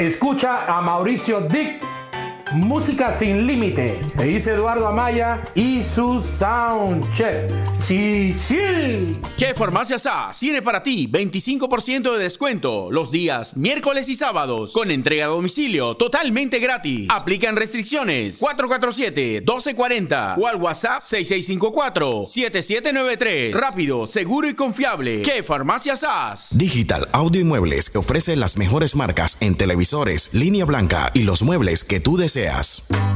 Escucha a Mauricio Dick, Música Sin Límite. E dice Eduardo Amaya y su Soundcheck. ¡Chichi! ¿Qué Farmacia SAS tiene para ti 25% de descuento los días miércoles y sábados con entrega a domicilio totalmente gratis? Aplican restricciones. 447-1240 o al WhatsApp 6654-7793. Rápido, seguro y confiable. ¿Qué Farmacia SAS? Digital Audio y Muebles, que ofrece las mejores marcas en televisores, línea blanca y los muebles que tú deseas.